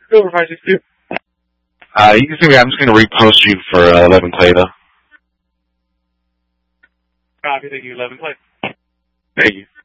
Go over 562. You can see me. I'm just going to repost you for 11 Clay, though. Copy. Thank you, 11 Clay. Thank you.